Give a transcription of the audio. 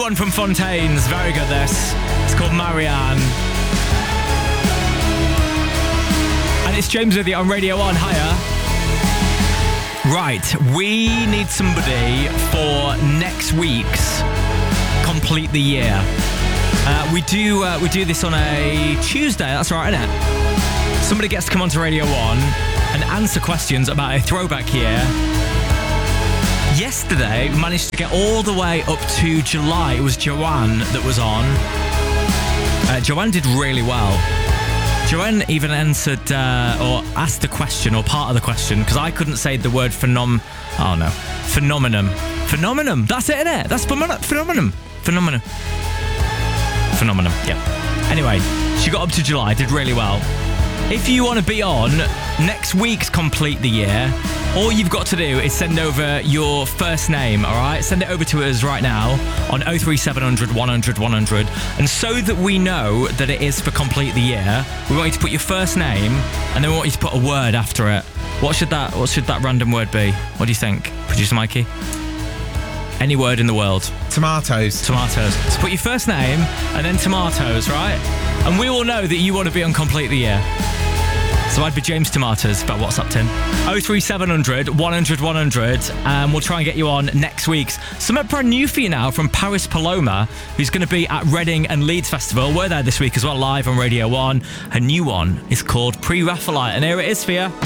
one from Fontaines. Very good, this. It's called Marianne. And it's James with you on Radio 1. Hiya. Right, we need somebody for next week's Complete the Year. We do this on a Tuesday, that's right, isn't it? Somebody gets to come onto Radio 1 and answer questions about a throwback year. Yesterday, we managed to get all the way up to July. It was Joanne that was on. Joanne did really well. Joanne even answered or asked the question, or part of the question, because I couldn't say the word phenomenum. Phenomenum. That's it, innit? That's phenomenum. Phenomenum, yeah. Anyway, she got up to July, did really well. If you want to be on next week's Complete the Year, all you've got to do is send over your first name, all right? Send it over to us right now on 03700 100 100. And so that we know that it is for Complete the Year, we want you to put your first name and then we want you to put a word after it. What should that random word be? What do you think, Producer Mikey? Any word in the world. Tomatoes. So put your first name and then tomatoes, right? And we will know that you want to be on Complete the Year. So I'd be James Tomatoes, but what's up, Tim? 03700 100 100, and we'll try and get you on next week's. Something brand new for you now from Paris Paloma, who's going to be at Reading and Leeds Festival. We're there this week as well, live on Radio 1. Her new one is called Pre-Raphaelite, and here it is for you.